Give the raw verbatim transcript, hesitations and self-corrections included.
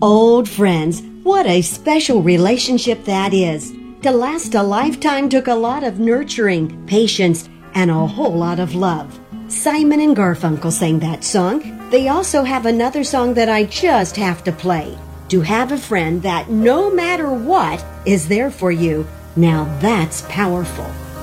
Old friends, what a special relationship that is. To last a lifetime took a lot of nurturing, patience, and a whole lot of love. Simon and Garfunkel sang that song. They also have another song that I just have to play. To have a friend that no matter what is there for you. Now that's powerful.